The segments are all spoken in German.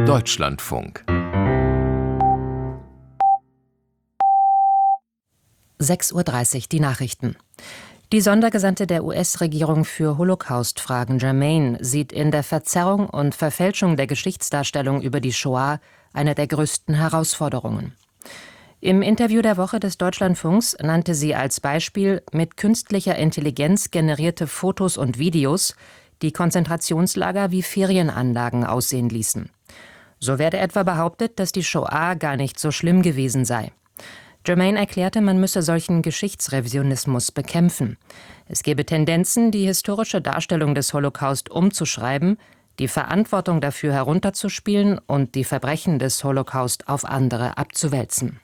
Deutschlandfunk 6:30 Uhr die Nachrichten. Die Sondergesandte der US-Regierung für Holocaust-Fragen, Germain, sieht in der Verzerrung und Verfälschung der Geschichtsdarstellung über die Shoah eine der größten Herausforderungen. Im Interview der Woche des Deutschlandfunks nannte sie als Beispiel mit künstlicher Intelligenz generierte Fotos und Videos, die Konzentrationslager wie Ferienanlagen aussehen ließen. So werde etwa behauptet, dass die Shoah gar nicht so schlimm gewesen sei. Germain erklärte, man müsse solchen Geschichtsrevisionismus bekämpfen. Es gebe Tendenzen, die historische Darstellung des Holocaust umzuschreiben, die Verantwortung dafür herunterzuspielen und die Verbrechen des Holocaust auf andere abzuwälzen.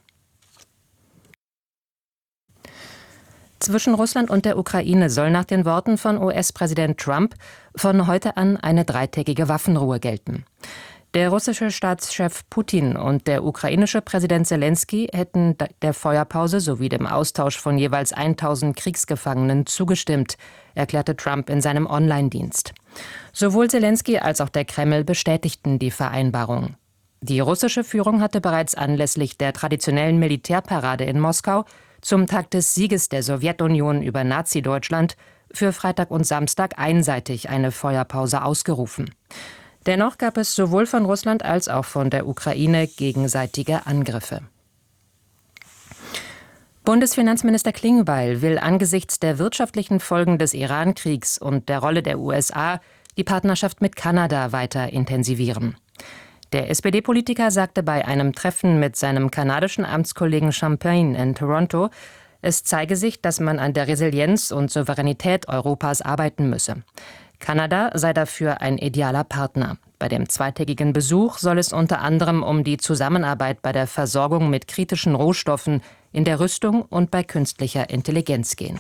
Zwischen Russland und der Ukraine soll nach den Worten von US-Präsident Trump von heute an eine 3-tägige Waffenruhe gelten. Der russische Staatschef Putin und der ukrainische Präsident Selenskyj hätten der Feuerpause sowie dem Austausch von jeweils 1000 Kriegsgefangenen zugestimmt, erklärte Trump in seinem Online-Dienst. Sowohl Selenskyj als auch der Kreml bestätigten die Vereinbarung. Die russische Führung hatte bereits anlässlich der traditionellen Militärparade in Moskau zum Tag des Sieges der Sowjetunion über Nazi-Deutschland für Freitag und Samstag einseitig eine Feuerpause ausgerufen. Dennoch gab es sowohl von Russland als auch von der Ukraine gegenseitige Angriffe. Bundesfinanzminister Klingbeil will angesichts der wirtschaftlichen Folgen des Iran-Kriegs und der Rolle der USA die Partnerschaft mit Kanada weiter intensivieren. Der SPD-Politiker sagte bei einem Treffen mit seinem kanadischen Amtskollegen Champagne in Toronto, es zeige sich, dass man an der Resilienz und Souveränität Europas arbeiten müsse. Kanada sei dafür ein idealer Partner. Bei dem 2-tägigen Besuch soll es unter anderem um die Zusammenarbeit bei der Versorgung mit kritischen Rohstoffen, in der Rüstung und bei künstlicher Intelligenz gehen.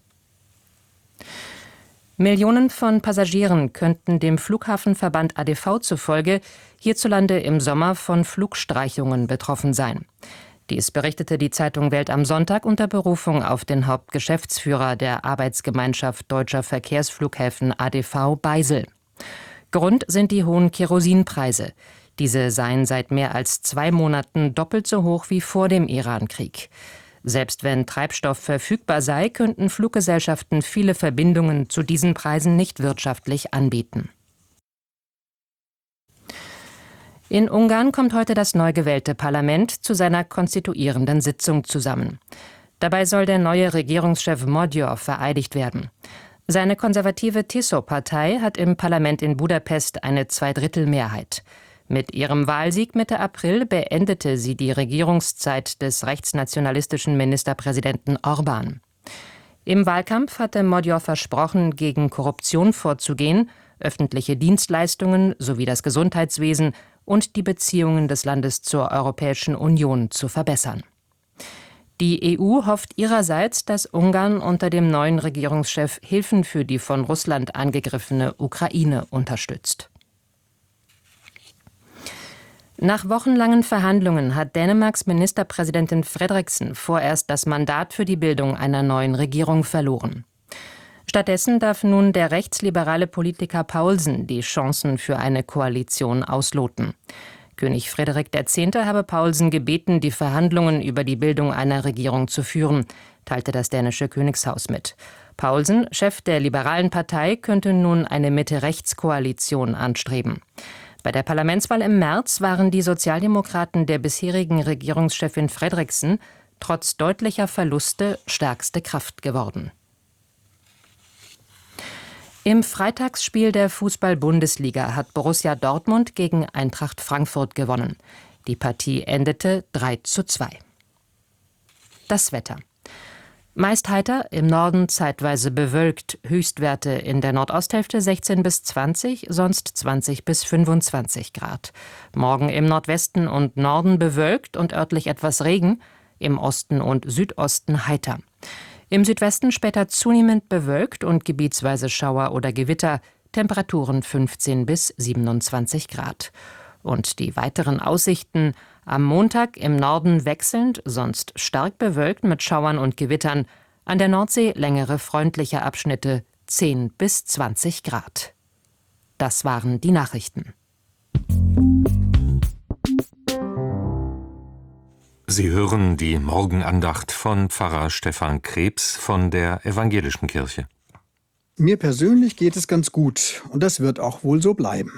Millionen von Passagieren könnten dem Flughafenverband ADV zufolge hierzulande im Sommer von Flugstreichungen betroffen sein. Dies berichtete die Zeitung Welt am Sonntag unter Berufung auf den Hauptgeschäftsführer der Arbeitsgemeinschaft Deutscher Verkehrsflughäfen ADV Beisel. Grund sind die hohen Kerosinpreise. Diese seien seit mehr als 2 Monaten doppelt so hoch wie vor dem Iran-Krieg. Selbst wenn Treibstoff verfügbar sei, könnten Fluggesellschaften viele Verbindungen zu diesen Preisen nicht wirtschaftlich anbieten. In Ungarn kommt heute das neu gewählte Parlament zu seiner konstituierenden Sitzung zusammen. Dabei soll der neue Regierungschef Magyar vereidigt werden. Seine konservative TISO-Partei hat im Parlament in Budapest eine Zweidrittelmehrheit. Mit ihrem Wahlsieg Mitte April beendete sie die Regierungszeit des rechtsnationalistischen Ministerpräsidenten Orbán. Im Wahlkampf hatte Magyar versprochen, gegen Korruption vorzugehen, öffentliche Dienstleistungen sowie das Gesundheitswesen und die Beziehungen des Landes zur Europäischen Union zu verbessern. Die EU hofft ihrerseits, dass Ungarn unter dem neuen Regierungschef Hilfen für die von Russland angegriffene Ukraine unterstützt. Nach wochenlangen Verhandlungen hat Dänemarks Ministerpräsidentin Frederiksen vorerst das Mandat für die Bildung einer neuen Regierung verloren. Stattdessen darf nun der rechtsliberale Politiker Paulsen die Chancen für eine Koalition ausloten. König Frederik X. habe Paulsen gebeten, die Verhandlungen über die Bildung einer Regierung zu führen, teilte das dänische Königshaus mit. Paulsen, Chef der liberalen Partei, könnte nun eine Mitte-Rechts-Koalition anstreben. Bei der Parlamentswahl im März waren die Sozialdemokraten der bisherigen Regierungschefin Frederiksen trotz deutlicher Verluste stärkste Kraft geworden. Im Freitagsspiel der Fußball-Bundesliga hat Borussia Dortmund gegen Eintracht Frankfurt gewonnen. Die Partie endete 3:2. Das Wetter. Meist heiter, im Norden zeitweise bewölkt, Höchstwerte in der Nordosthälfte 16 bis 20, sonst 20 bis 25 Grad. Morgen im Nordwesten und Norden bewölkt und örtlich etwas Regen, im Osten und Südosten heiter. Im Südwesten später zunehmend bewölkt und gebietsweise Schauer oder Gewitter, Temperaturen 15 bis 27 Grad. Und die weiteren Aussichten: am Montag im Norden wechselnd, sonst stark bewölkt mit Schauern und Gewittern, an der Nordsee längere freundliche Abschnitte, 10 bis 20 Grad. Das waren die Nachrichten. Sie hören die Morgenandacht von Pfarrer Stefan Krebs von der Evangelischen Kirche. Mir persönlich geht es ganz gut und das wird auch wohl so bleiben.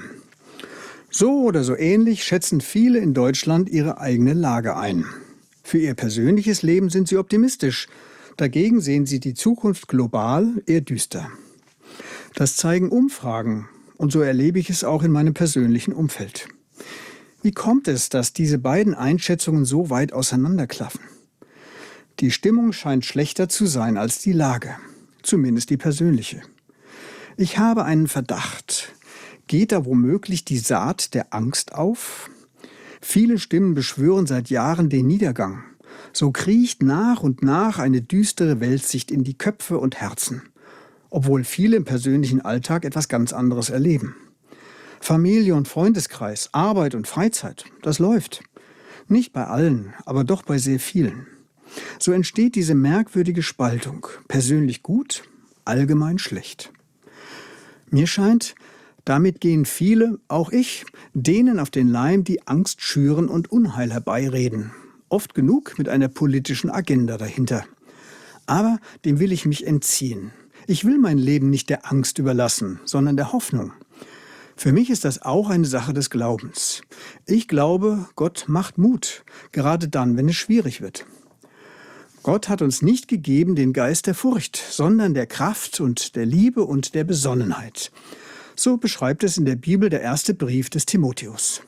So oder so ähnlich schätzen viele in Deutschland ihre eigene Lage ein. Für ihr persönliches Leben sind sie optimistisch. Dagegen sehen sie die Zukunft global eher düster. Das zeigen Umfragen und so erlebe ich es auch in meinem persönlichen Umfeld. Wie kommt es, dass diese beiden Einschätzungen so weit auseinanderklaffen? Die Stimmung scheint schlechter zu sein als die Lage, zumindest die persönliche. Ich habe einen Verdacht. Geht da womöglich die Saat der Angst auf? Viele Stimmen beschwören seit Jahren den Niedergang. So kriecht nach und nach eine düstere Weltsicht in die Köpfe und Herzen, obwohl viele im persönlichen Alltag etwas ganz anderes erleben. Familie und Freundeskreis, Arbeit und Freizeit, das läuft. Nicht bei allen, aber doch bei sehr vielen. So entsteht diese merkwürdige Spaltung. Persönlich gut, allgemein schlecht. Mir scheint, damit gehen viele, auch ich, denen auf den Leim, die Angst schüren und Unheil herbeireden. Oft genug mit einer politischen Agenda dahinter. Aber dem will ich mich entziehen. Ich will mein Leben nicht der Angst überlassen, sondern der Hoffnung. Für mich ist das auch eine Sache des Glaubens. Ich glaube, Gott macht Mut, gerade dann, wenn es schwierig wird. Gott hat uns nicht gegeben den Geist der Furcht, sondern der Kraft und der Liebe und der Besonnenheit. So beschreibt es in der Bibel der erste Brief des Timotheus.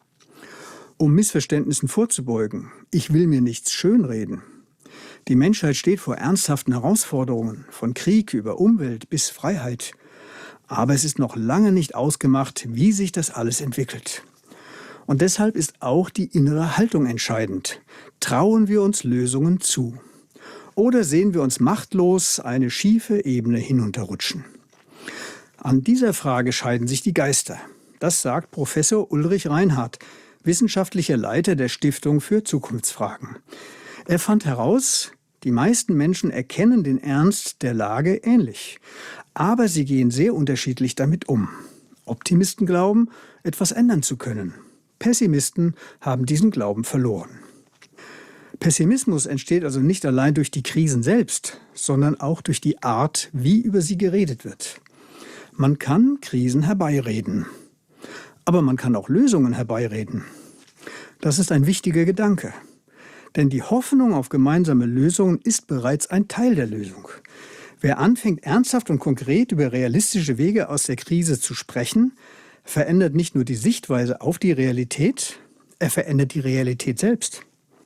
Um Missverständnissen vorzubeugen, ich will mir nichts schönreden. Die Menschheit steht vor ernsthaften Herausforderungen, von Krieg über Umwelt bis Freiheit. Aber es ist noch lange nicht ausgemacht, wie sich das alles entwickelt. Und deshalb ist auch die innere Haltung entscheidend. Trauen wir uns Lösungen zu? Oder sehen wir uns machtlos eine schiefe Ebene hinunterrutschen? An dieser Frage scheiden sich die Geister. Das sagt Professor Ulrich Reinhardt, wissenschaftlicher Leiter der Stiftung für Zukunftsfragen. Er fand heraus, die meisten Menschen erkennen den Ernst der Lage ähnlich. Aber sie gehen sehr unterschiedlich damit um. Optimisten glauben, etwas ändern zu können. Pessimisten haben diesen Glauben verloren. Pessimismus entsteht also nicht allein durch die Krisen selbst, sondern auch durch die Art, wie über sie geredet wird. Man kann Krisen herbeireden. Aber man kann auch Lösungen herbeireden. Das ist ein wichtiger Gedanke. Denn die Hoffnung auf gemeinsame Lösungen ist bereits ein Teil der Lösung. Wer anfängt, ernsthaft und konkret über realistische Wege aus der Krise zu sprechen, verändert nicht nur die Sichtweise auf die Realität, er verändert die Realität selbst.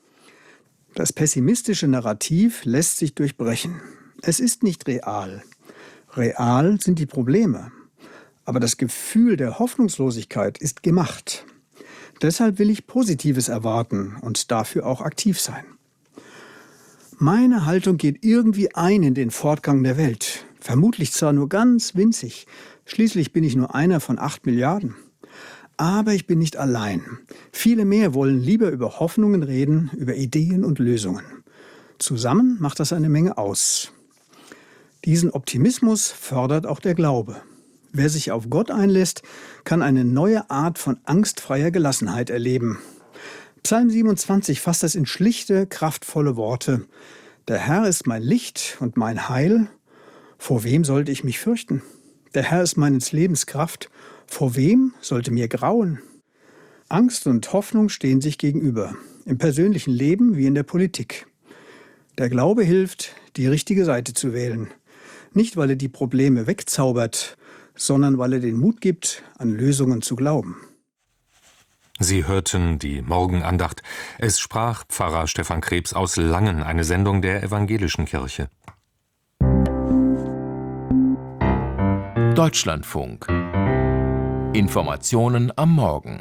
Das pessimistische Narrativ lässt sich durchbrechen. Es ist nicht real. Real sind die Probleme. Aber das Gefühl der Hoffnungslosigkeit ist gemacht. Deshalb will ich Positives erwarten und dafür auch aktiv sein. Meine Haltung geht irgendwie ein in den Fortgang der Welt. Vermutlich zwar nur ganz winzig. Schließlich bin ich nur einer von 8 Milliarden. Aber ich bin nicht allein. Viele mehr wollen lieber über Hoffnungen reden, über Ideen und Lösungen. Zusammen macht das eine Menge aus. Diesen Optimismus fördert auch der Glaube. Wer sich auf Gott einlässt, kann eine neue Art von angstfreier Gelassenheit erleben. Psalm 27 fasst das in schlichte, kraftvolle Worte. Der Herr ist mein Licht und mein Heil. Vor wem sollte ich mich fürchten? Der Herr ist meines Lebens Kraft. Vor wem sollte mir grauen? Angst und Hoffnung stehen sich gegenüber, im persönlichen Leben wie in der Politik. Der Glaube hilft, die richtige Seite zu wählen. Nicht, weil er die Probleme wegzaubert, sondern weil er den Mut gibt, an Lösungen zu glauben. Sie hörten die Morgenandacht. Es sprach Pfarrer Stefan Krebs aus Langen, eine Sendung der Evangelischen Kirche. Deutschlandfunk. Informationen am Morgen.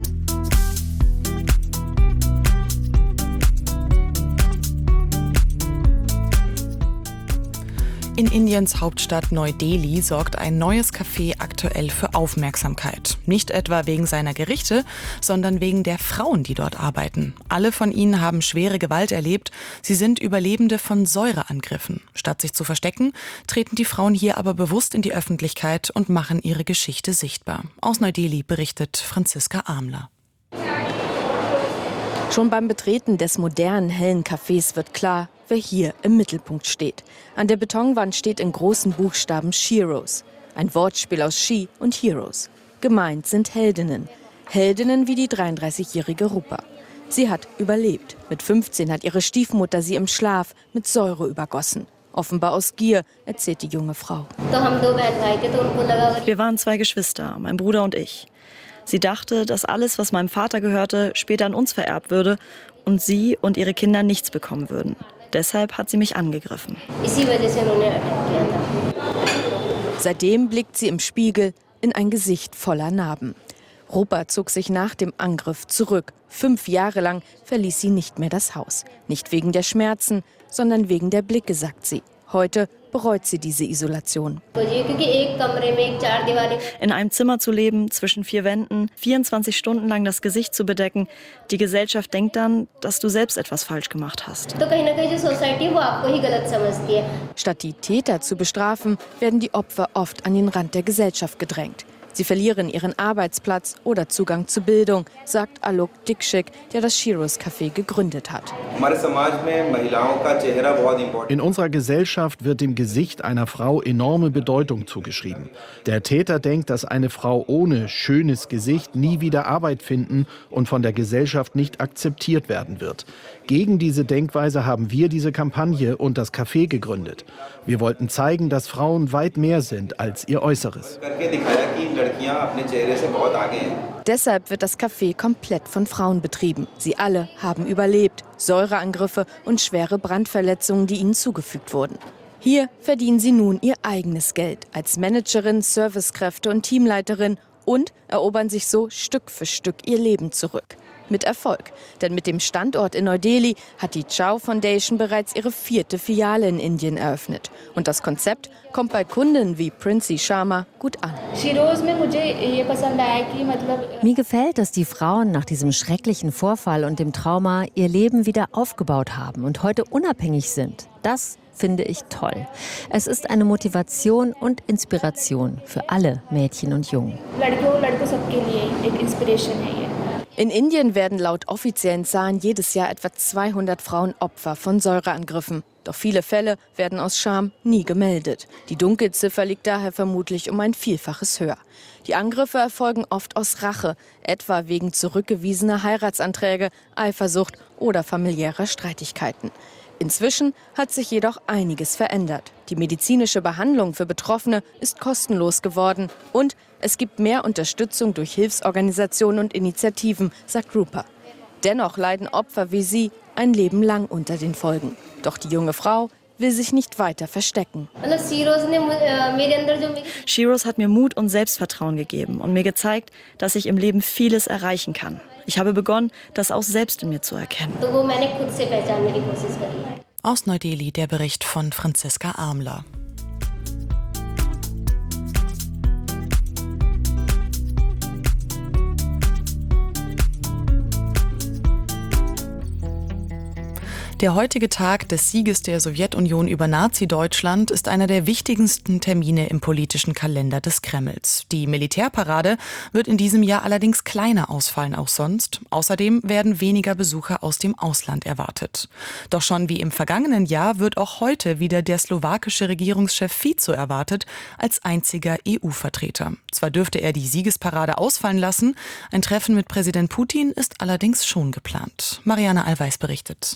In Indiens Hauptstadt Neu-Delhi sorgt ein neues Café aktuell für Aufmerksamkeit. Nicht etwa wegen seiner Gerichte, sondern wegen der Frauen, die dort arbeiten. Alle von ihnen haben schwere Gewalt erlebt. Sie sind Überlebende von Säureangriffen. Statt sich zu verstecken, treten die Frauen hier aber bewusst in die Öffentlichkeit und machen ihre Geschichte sichtbar. Aus Neu-Delhi berichtet Franziska Amler. Schon beim Betreten des modernen, hellen Cafés wird klar, wer hier im Mittelpunkt steht. An der Betonwand steht in großen Buchstaben Sheroes. Ein Wortspiel aus She und Heroes. Gemeint sind Heldinnen. Heldinnen wie die 33-jährige Rupa. Sie hat überlebt. Mit 15 hat ihre Stiefmutter sie im Schlaf mit Säure übergossen. Offenbar aus Gier, erzählt die junge Frau. Wir waren 2 Geschwister, mein Bruder und ich. Sie dachte, dass alles, was meinem Vater gehörte, später an uns vererbt würde und sie und ihre Kinder nichts bekommen würden. Deshalb hat sie mich angegriffen. Seitdem blickt sie im Spiegel in ein Gesicht voller Narben. Rupa zog sich nach dem Angriff zurück. 5 Jahre lang verließ sie nicht mehr das Haus. Nicht wegen der Schmerzen, sondern wegen der Blicke, sagt sie. Heute bereut sie diese Isolation. In einem Zimmer zu leben, zwischen 4 Wänden, 24 Stunden lang das Gesicht zu bedecken. Die Gesellschaft denkt dann, dass du selbst etwas falsch gemacht hast. Statt die Täter zu bestrafen, werden die Opfer oft an den Rand der Gesellschaft gedrängt. Sie verlieren ihren Arbeitsplatz oder Zugang zu Bildung, sagt Alok Dikshit, der das Sheroes Café gegründet hat. In unserer Gesellschaft wird dem Gesicht einer Frau enorme Bedeutung zugeschrieben. Der Täter denkt, dass eine Frau ohne schönes Gesicht nie wieder Arbeit finden und von der Gesellschaft nicht akzeptiert werden wird. Gegen diese Denkweise haben wir diese Kampagne und das Café gegründet. Wir wollten zeigen, dass Frauen weit mehr sind als ihr Äußeres. Deshalb wird das Café komplett von Frauen betrieben. Sie alle haben überlebt. Säureangriffe und schwere Brandverletzungen, die ihnen zugefügt wurden. Hier verdienen sie nun ihr eigenes Geld als Managerin, Servicekräfte und Teamleiterin und erobern sich so Stück für Stück ihr Leben zurück. Mit Erfolg, denn mit dem Standort in Neu-Delhi hat die Chow Foundation bereits ihre 4. Filiale in Indien eröffnet. Und das Konzept kommt bei Kunden wie Princy Sharma gut an. Mir gefällt, dass die Frauen nach diesem schrecklichen Vorfall und dem Trauma ihr Leben wieder aufgebaut haben und heute unabhängig sind. Das finde ich toll. Es ist eine Motivation und Inspiration für alle Mädchen und Jungen. In Indien werden laut offiziellen Zahlen jedes Jahr etwa 200 Frauen Opfer von Säureangriffen. Doch viele Fälle werden aus Scham nie gemeldet. Die Dunkelziffer liegt daher vermutlich um ein Vielfaches höher. Die Angriffe erfolgen oft aus Rache, etwa wegen zurückgewiesener Heiratsanträge, Eifersucht oder familiärer Streitigkeiten. Inzwischen hat sich jedoch einiges verändert. Die medizinische Behandlung für Betroffene ist kostenlos geworden und es gibt mehr Unterstützung durch Hilfsorganisationen und Initiativen, sagt Rupa. Dennoch leiden Opfer wie sie ein Leben lang unter den Folgen. Doch die junge Frau will sich nicht weiter verstecken. Sheroes hat mir Mut und Selbstvertrauen gegeben und mir gezeigt, dass ich im Leben vieles erreichen kann. Ich habe begonnen, das auch selbst in mir zu erkennen. Aus Neu-Delhi der Bericht von Franziska Armler. Der heutige Tag des Sieges der Sowjetunion über Nazi-Deutschland ist einer der wichtigsten Termine im politischen Kalender des Kremls. Die Militärparade wird in diesem Jahr allerdings kleiner ausfallen als sonst. Außerdem werden weniger Besucher aus dem Ausland erwartet. Doch schon wie im vergangenen Jahr wird auch heute wieder der slowakische Regierungschef Fico erwartet als einziger EU-Vertreter. Zwar dürfte er die Siegesparade ausfallen lassen, ein Treffen mit Präsident Putin ist allerdings schon geplant. Marianne Allweis berichtet.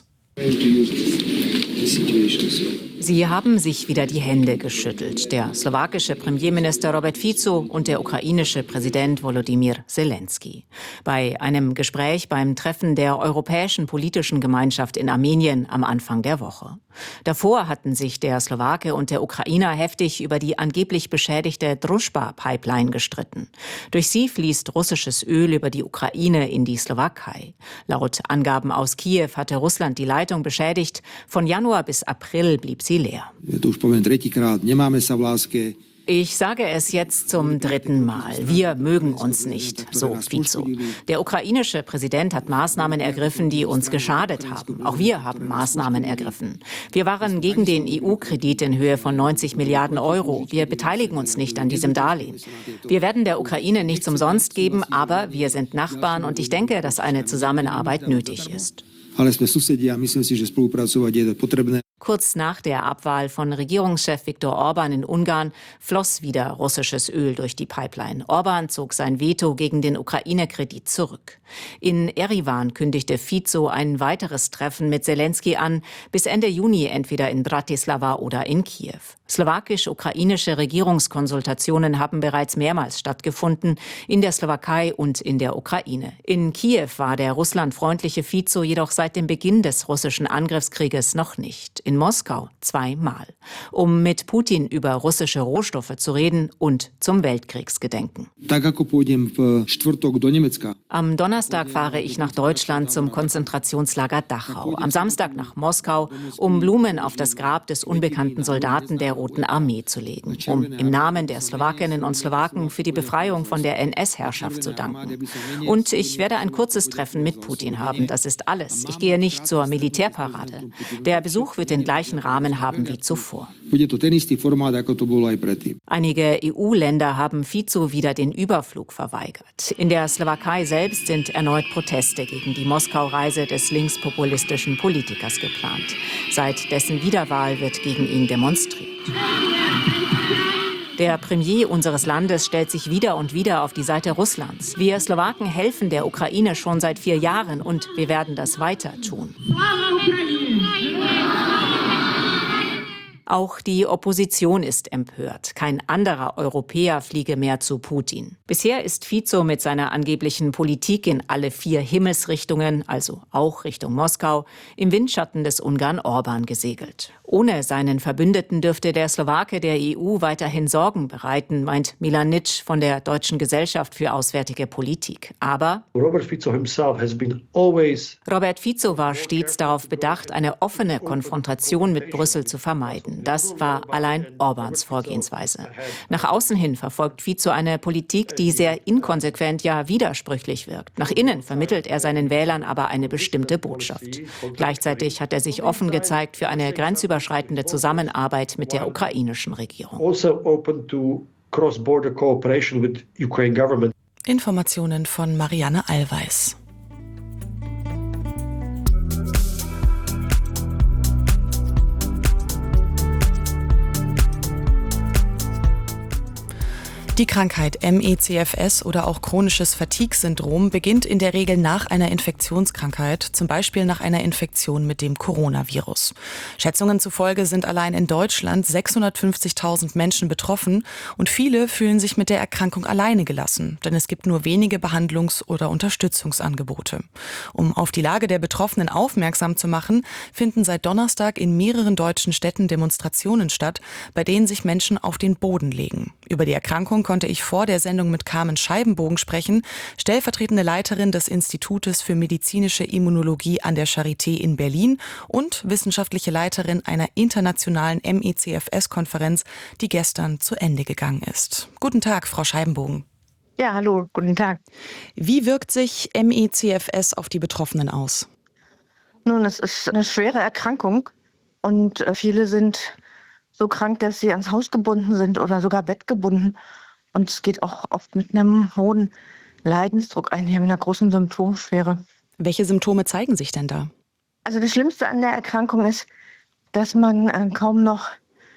Sie haben sich wieder die Hände geschüttelt, der slowakische Premierminister Robert Fico und der ukrainische Präsident Volodymyr Zelensky. Bei einem Gespräch beim Treffen der Europäischen Politischen Gemeinschaft in Armenien am Anfang der Woche. Davor hatten sich der Slowake und der Ukrainer heftig über die angeblich beschädigte Družba-Pipeline gestritten. Durch sie fließt russisches Öl über die Ukraine in die Slowakei. Laut Angaben aus Kiew hatte Russland die Leitung beschädigt. Von Januar bis April blieb sie leer. Ich sage es jetzt zum 3. Mal. Wir mögen uns nicht, so Fico. Der ukrainische Präsident hat Maßnahmen ergriffen, die uns geschadet haben. Auch wir haben Maßnahmen ergriffen. Wir waren gegen den EU-Kredit in Höhe von 90 Milliarden Euro. Wir beteiligen uns nicht an diesem Darlehen. Wir werden der Ukraine nichts umsonst geben, aber wir sind Nachbarn und ich denke, dass eine Zusammenarbeit nötig ist. Kurz nach der Abwahl von Regierungschef Viktor Orban in Ungarn floss wieder russisches Öl durch die Pipeline. Orban zog sein Veto gegen den Ukraine-Kredit zurück. In Erivan kündigte Fico ein weiteres Treffen mit Selenskyj an, bis Ende Juni entweder in Bratislava oder in Kiew. Slowakisch-ukrainische Regierungskonsultationen haben bereits mehrmals stattgefunden, in der Slowakei und in der Ukraine. In Kiew war der russlandfreundliche Fico jedoch seit dem Beginn des russischen Angriffskrieges noch nicht. In Moskau 2-mal, um mit Putin über russische Rohstoffe zu reden und zum Weltkriegsgedenken. Am Donnerstag fahre ich nach Deutschland zum Konzentrationslager Dachau. Am Samstag nach Moskau, um Blumen auf das Grab des unbekannten Soldaten der Roten Armee zu legen, um im Namen der Slowakinnen und Slowaken für die Befreiung von der NS-Herrschaft zu danken. Und ich werde ein kurzes Treffen mit Putin haben. Das ist alles. Ich gehe nicht zur Militärparade. Der Besuch wird den gleichen Rahmen haben wie zuvor. Einige EU-Länder haben Fico wieder den Überflug verweigert. In der Slowakei selbst sind erneut Proteste gegen die Moskau-Reise des linkspopulistischen Politikers geplant. Seit dessen Wiederwahl wird gegen ihn demonstriert. Der Premier unseres Landes stellt sich wieder und wieder auf die Seite Russlands. Wir Slowaken helfen der Ukraine schon seit 4 Jahren und wir werden das weiter tun. Auch die Opposition ist empört. Kein anderer Europäer fliege mehr zu Putin. Bisher ist Fico mit seiner angeblichen Politik in alle 4 Himmelsrichtungen, also auch Richtung Moskau, im Windschatten des Ungarn Orban gesegelt. Ohne seinen Verbündeten dürfte der Slowake der EU weiterhin Sorgen bereiten, meint Milan Nitsch von der Deutschen Gesellschaft für Auswärtige Politik. Aber Robert Fico war stets darauf bedacht, eine offene Konfrontation mit Brüssel zu vermeiden. Das war allein Orbans Vorgehensweise. Nach außen hin verfolgt Fico eine Politik, die sehr inkonsequent, ja widersprüchlich wirkt. Nach innen vermittelt er seinen Wählern aber eine bestimmte Botschaft. Gleichzeitig hat er sich offen gezeigt für eine grenzüberschreitende Zusammenarbeit mit der ukrainischen Regierung. Informationen von Marianne Allweis. Die Krankheit ME/CFS oder auch chronisches Fatigue-Syndrom beginnt in der Regel nach einer Infektionskrankheit, zum Beispiel nach einer Infektion mit dem Coronavirus. Schätzungen zufolge sind allein in Deutschland 650.000 Menschen betroffen und viele fühlen sich mit der Erkrankung alleine gelassen, denn es gibt nur wenige Behandlungs- oder Unterstützungsangebote. Um auf die Lage der Betroffenen aufmerksam zu machen, finden seit Donnerstag in mehreren deutschen Städten Demonstrationen statt, bei denen sich Menschen auf den Boden legen. Über die Erkrankung konnte ich vor der Sendung mit Carmen Scheibenbogen sprechen, stellvertretende Leiterin des Institutes für medizinische Immunologie an der Charité in Berlin und wissenschaftliche Leiterin einer internationalen ME/CFS-Konferenz, die gestern zu Ende gegangen ist. Guten Tag, Frau Scheibenbogen. Ja, hallo, guten Tag. Wie wirkt sich ME/CFS auf die Betroffenen aus? Nun, es ist eine schwere Erkrankung und viele sind so krank, dass sie ans Haus gebunden sind oder sogar bettgebunden. Und es geht auch oft mit einem hohen Leidensdruck einher, mit einer großen Symptomschwere. Welche Symptome zeigen sich denn da? Also das Schlimmste an der Erkrankung ist, dass man kaum noch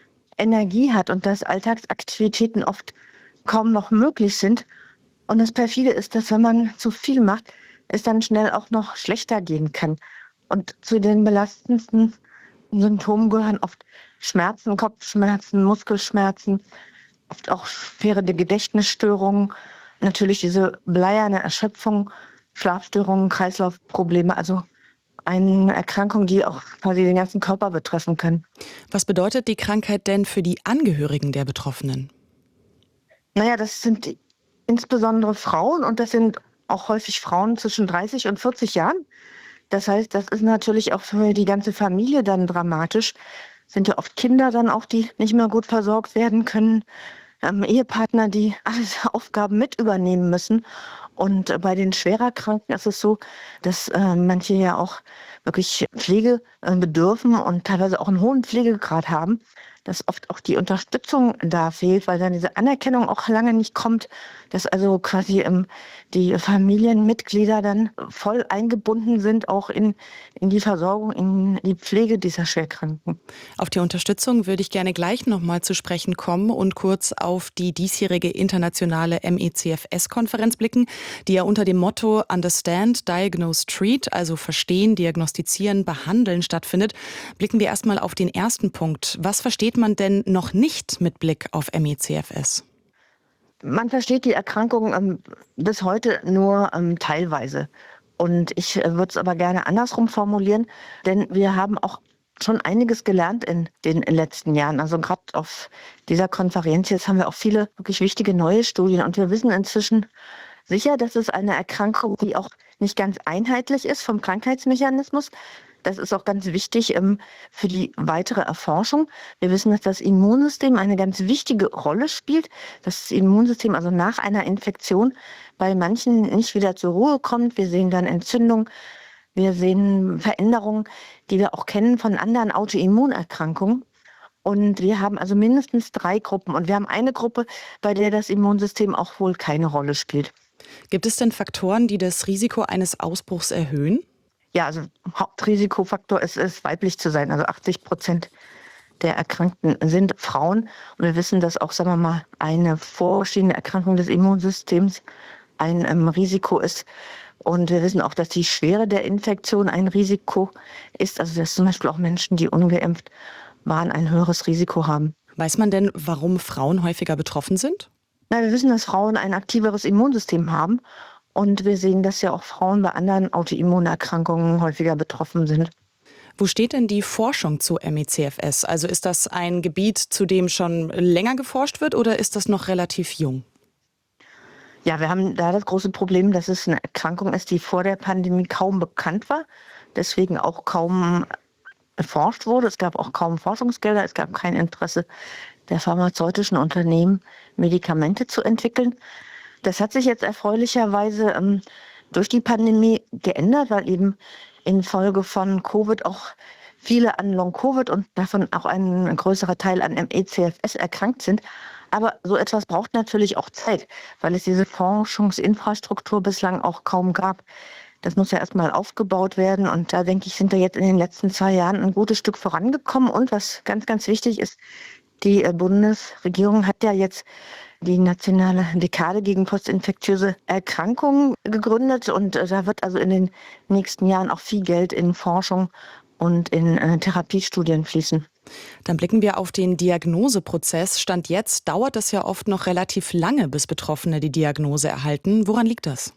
Energie hat und dass Alltagsaktivitäten oft kaum noch möglich sind. Und das Perfide ist, dass wenn man zu viel macht, es dann schnell auch noch schlechter gehen kann. Und zu den belastendsten Symptomen gehören oft Schmerzen, Kopfschmerzen, Muskelschmerzen, oft auch schwere Gedächtnisstörungen, natürlich diese bleierne Erschöpfung, Schlafstörungen, Kreislaufprobleme, also eine Erkrankung, die auch quasi den ganzen Körper betreffen kann. Was bedeutet die Krankheit denn für die Angehörigen der Betroffenen? Naja, das sind insbesondere Frauen und das sind auch häufig Frauen zwischen 30 und 40 Jahren. Das heißt, das ist natürlich auch für die ganze Familie dann dramatisch. Sind ja oft Kinder dann auch, die nicht mehr gut versorgt werden können. Ehepartner, die alle Aufgaben mit übernehmen müssen. Und bei den schwerer Kranken ist es so, dass manche ja auch wirklich Pflege bedürfen und teilweise auch einen hohen Pflegegrad haben, dass oft auch die Unterstützung da fehlt, weil dann diese Anerkennung auch lange nicht kommt, dass also quasi die Familienmitglieder dann voll eingebunden sind, auch in die Versorgung, in die Pflege dieser Schwerkranken. Auf die Unterstützung würde ich gerne gleich nochmal zu sprechen kommen und kurz auf die diesjährige internationale MECFS-Konferenz blicken, die ja unter dem Motto Understand, Diagnose, Treat, also verstehen, diagnostizieren, behandeln stattfindet. Blicken wir erstmal auf den ersten Punkt. Was versteht man denn noch nicht mit Blick auf MECFS? Man versteht die Erkrankung bis heute nur teilweise. Und ich würde es aber gerne andersrum formulieren, denn wir haben auch schon einiges gelernt in den letzten Jahren. Also gerade auf dieser Konferenz jetzt haben wir auch viele wirklich wichtige neue Studien. Und wir wissen inzwischen sicher, dass es eine Erkrankung, die auch nicht ganz einheitlich ist vom Krankheitsmechanismus. Das ist auch ganz wichtig für die weitere Erforschung. Wir wissen, dass das Immunsystem eine ganz wichtige Rolle spielt. Das Immunsystem also nach einer Infektion bei manchen nicht wieder zur Ruhe kommt. Wir sehen dann Entzündung, wir sehen Veränderungen, die wir auch kennen von anderen Autoimmunerkrankungen. Und wir haben also mindestens 3 Gruppen. Und wir haben eine Gruppe, bei der das Immunsystem auch wohl keine Rolle spielt. Gibt es denn Faktoren, die das Risiko eines Ausbruchs erhöhen? Ja, also Hauptrisikofaktor ist es, weiblich zu sein. Also 80% der Erkrankten sind Frauen. Und wir wissen, dass auch, sagen wir mal, eine vorstehende Erkrankung des Immunsystems ein Risiko ist. Und wir wissen auch, dass die Schwere der Infektion ein Risiko ist. Also dass zum Beispiel auch Menschen, die ungeimpft waren, ein höheres Risiko haben. Weiß man denn, warum Frauen häufiger betroffen sind? Na, wir wissen, dass Frauen ein aktiveres Immunsystem haben. Und wir sehen, dass ja auch Frauen bei anderen Autoimmunerkrankungen häufiger betroffen sind. Wo steht denn die Forschung zu MECFS? Also ist das ein Gebiet, zu dem schon länger geforscht wird, oder ist das noch relativ jung? Ja, wir haben da das große Problem, dass es eine Erkrankung ist, die vor der Pandemie kaum bekannt war, deswegen auch kaum erforscht wurde. Es gab auch kaum Forschungsgelder, es gab kein Interesse der pharmazeutischen Unternehmen, Medikamente zu entwickeln. Das hat sich jetzt erfreulicherweise durch die Pandemie geändert, weil eben infolge von Covid auch viele an Long-Covid und davon auch ein größerer Teil an MECFS erkrankt sind. Aber so etwas braucht natürlich auch Zeit, weil es diese Forschungsinfrastruktur bislang auch kaum gab. Das muss ja erstmal aufgebaut werden. Und da denke ich, sind wir jetzt in den letzten 2 Jahren ein gutes Stück vorangekommen. Und was ganz, ganz wichtig ist, die Bundesregierung hat ja jetzt die nationale Dekade gegen postinfektiöse Erkrankungen gegründet. Und da wird also in den nächsten Jahren auch viel Geld in Forschung und in Therapiestudien fließen. Dann blicken wir auf den Diagnoseprozess. Stand jetzt dauert es ja oft noch relativ lange, bis Betroffene die Diagnose erhalten. Woran liegt das?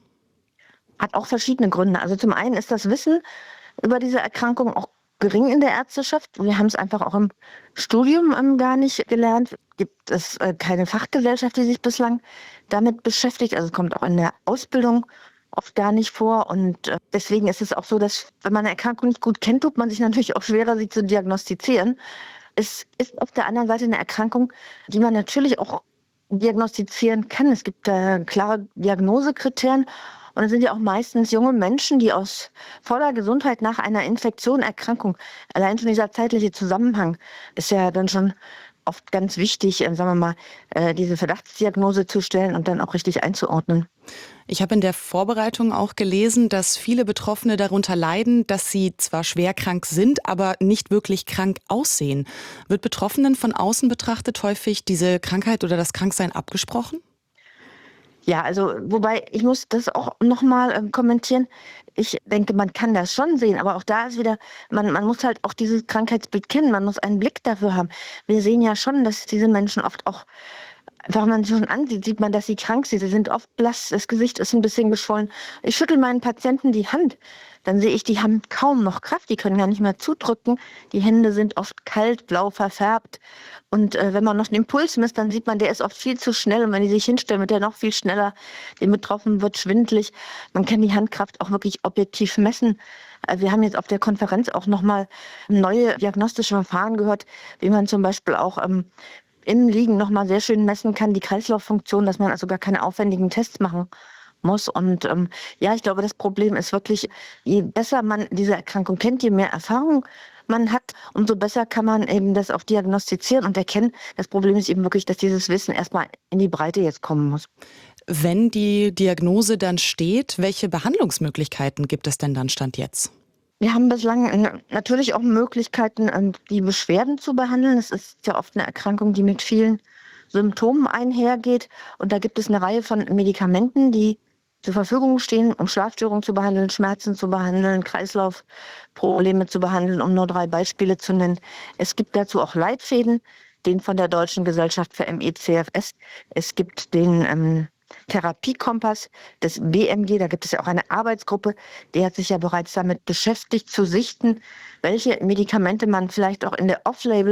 Hat auch verschiedene Gründe. Also zum einen ist das Wissen über diese Erkrankung auch gering in der Ärzteschaft. Wir haben es einfach auch im Studium gar nicht gelernt. Gibt es keine Fachgesellschaft, die sich bislang damit beschäftigt. Also es kommt auch in der Ausbildung oft gar nicht vor. Und deswegen ist es auch so, dass wenn man eine Erkrankung nicht gut kennt, tut man sich natürlich auch schwerer, sie zu diagnostizieren. Es ist auf der anderen Seite eine Erkrankung, die man natürlich auch diagnostizieren kann. Es gibt klare Diagnosekriterien. Und es sind ja auch meistens junge Menschen, die aus voller Gesundheit nach einer Infektion, Erkrankung, allein schon dieser zeitliche Zusammenhang ist ja dann schon oft ganz wichtig, sagen wir mal, diese Verdachtsdiagnose zu stellen und dann auch richtig einzuordnen. Ich habe in der Vorbereitung auch gelesen, dass viele Betroffene darunter leiden, dass sie zwar schwer krank sind, aber nicht wirklich krank aussehen. Wird Betroffenen von außen betrachtet häufig diese Krankheit oder das Kranksein abgesprochen? Ja, also wobei, ich muss das auch nochmal kommentieren. Ich denke, man kann das schon sehen, aber auch da ist wieder, man muss halt auch dieses Krankheitsbild kennen, man muss einen Blick dafür haben. Wir sehen ja schon, dass diese Menschen oft auch, wenn man sie schon ansieht, sieht man, dass sie krank sind. Sie sind oft blass, das Gesicht ist ein bisschen geschwollen. Ich schüttel meinen Patienten die Hand, dann sehe ich, die haben kaum noch Kraft, die können gar nicht mehr zudrücken. Die Hände sind oft kalt, blau verfärbt. Und wenn man noch den Puls misst, dann sieht man, der ist oft viel zu schnell. Und wenn die sich hinstellen, wird der noch viel schneller. Den Betroffenen wird schwindelig. Man kann die Handkraft auch wirklich objektiv messen. Wir haben jetzt auf der Konferenz auch nochmal neue diagnostische Verfahren gehört, wie man zum Beispiel auch im Liegen nochmal sehr schön messen kann, die Kreislauffunktion, dass man also gar keine aufwendigen Tests machen muss. Und ich glaube, das Problem ist wirklich, je besser man diese Erkrankung kennt, je mehr Erfahrung man hat, umso besser kann man eben das auch diagnostizieren und erkennen. Das Problem ist eben wirklich, dass dieses Wissen erstmal in die Breite jetzt kommen muss. Wenn die Diagnose dann steht, welche Behandlungsmöglichkeiten gibt es denn dann Stand jetzt? Wir haben bislang natürlich auch Möglichkeiten, die Beschwerden zu behandeln. Es ist ja oft eine Erkrankung, die mit vielen Symptomen einhergeht. Und da gibt es eine Reihe von Medikamenten, die zur Verfügung stehen, um Schlafstörungen zu behandeln, Schmerzen zu behandeln, Kreislaufprobleme zu behandeln, um nur 3 Beispiele zu nennen. Es gibt dazu auch Leitfäden, den von der Deutschen Gesellschaft für ME/CFS. Es gibt den Therapiekompass des BMG, da gibt es ja auch eine Arbeitsgruppe, die hat sich ja bereits damit beschäftigt, zu sichten, welche Medikamente man vielleicht auch in der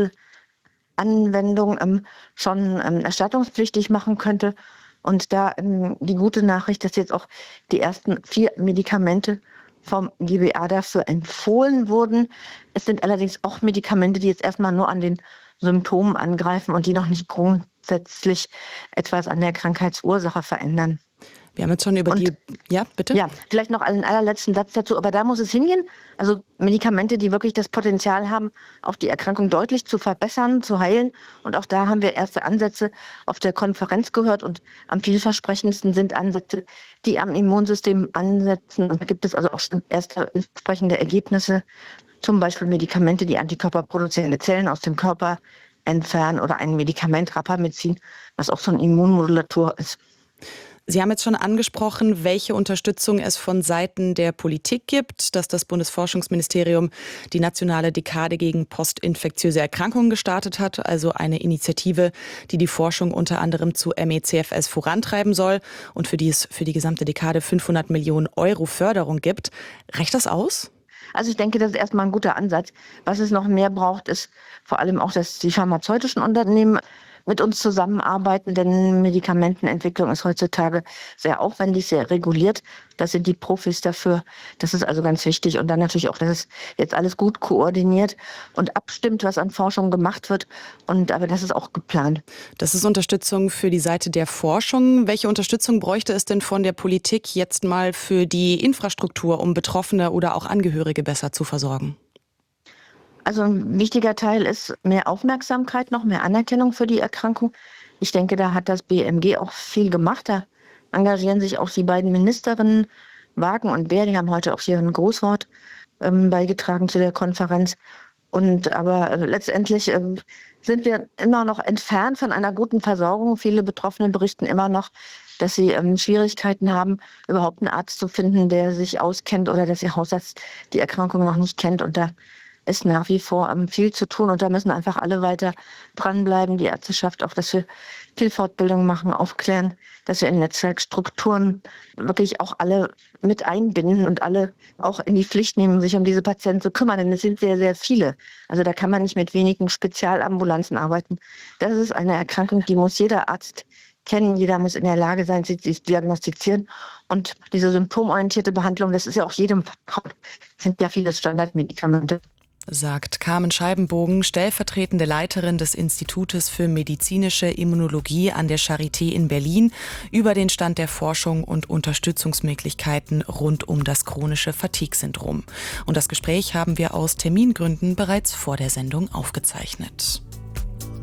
Off-Label-Anwendung schon erstattungspflichtig machen könnte. Und da die gute Nachricht, dass jetzt auch die ersten 4 Medikamente vom GBA dafür empfohlen wurden. Es sind allerdings auch Medikamente, die jetzt erstmal nur an den Symptomen angreifen und die noch nicht grundsätzlich etwas an der Krankheitsursache verändern. Wir haben jetzt schon über Ja, bitte? Ja, vielleicht noch einen allerletzten Satz dazu, aber da muss es hingehen. Also Medikamente, die wirklich das Potenzial haben, auch die Erkrankung deutlich zu verbessern, zu heilen. Und auch da haben wir erste Ansätze auf der Konferenz gehört. Und am vielversprechendsten sind Ansätze, die am Immunsystem ansetzen. Und da gibt es also auch schon erste entsprechende Ergebnisse. Zum Beispiel Medikamente, die antikörperproduzierende Zellen aus dem Körper entfernen oder ein Medikament Rapamycin, was auch so eine Immunmodulator ist. Sie haben jetzt schon angesprochen, welche Unterstützung es von Seiten der Politik gibt, dass das Bundesforschungsministerium die nationale Dekade gegen postinfektiöse Erkrankungen gestartet hat, also eine Initiative, die die Forschung unter anderem zu ME/CFS vorantreiben soll und für die es für die gesamte Dekade 500 Millionen Euro Förderung gibt. Reicht das aus? Also ich denke, das ist erstmal ein guter Ansatz. Was es noch mehr braucht, ist vor allem auch, dass die pharmazeutischen Unternehmen mit uns zusammenarbeiten, denn Medikamentenentwicklung ist heutzutage sehr aufwendig, sehr reguliert. Das sind die Profis dafür. Das ist also ganz wichtig. Und dann natürlich auch, dass es jetzt alles gut koordiniert und abstimmt, was an Forschung gemacht wird. Aber das ist auch geplant. Das ist Unterstützung für die Seite der Forschung. Welche Unterstützung bräuchte es denn von der Politik jetzt mal für die Infrastruktur, um Betroffene oder auch Angehörige besser zu versorgen? Also ein wichtiger Teil ist mehr Aufmerksamkeit, noch mehr Anerkennung für die Erkrankung. Ich denke, da hat das BMG auch viel gemacht. Da engagieren sich auch die beiden Ministerinnen, Wagen und Beer. Die haben heute auch hier ein Großwort beigetragen zu der Konferenz. Aber letztendlich sind wir immer noch entfernt von einer guten Versorgung. Viele Betroffene berichten immer noch, dass sie Schwierigkeiten haben, überhaupt einen Arzt zu finden, der sich auskennt oder dass ihr Hausarzt die Erkrankung noch nicht kennt. Und da ist nach wie vor viel zu tun und da müssen einfach alle weiter dranbleiben, die Ärzteschaft auch, dass wir viel Fortbildung machen, aufklären, dass wir in Netzwerkstrukturen wirklich auch alle mit einbinden und alle auch in die Pflicht nehmen, sich um diese Patienten zu kümmern, denn es sind sehr, sehr viele. Also da kann man nicht mit wenigen Spezialambulanzen arbeiten. Das ist eine Erkrankung, die muss jeder Arzt kennen, jeder muss in der Lage sein, sie zu diagnostizieren. Und diese symptomorientierte Behandlung, das ist ja auch jedem vertraut, sind ja viele Standardmedikamente. Sagt Carmen Scheibenbogen, stellvertretende Leiterin des Institutes für medizinische Immunologie an der Charité in Berlin, über den Stand der Forschung und Unterstützungsmöglichkeiten rund um das chronische Fatigue-Syndrom. Und das Gespräch haben wir aus Termingründen bereits vor der Sendung aufgezeichnet.